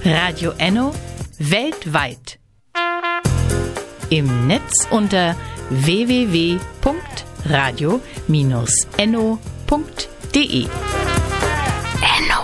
Radio Enno weltweit. Im Netz unter www.radio-enno.de. Enno.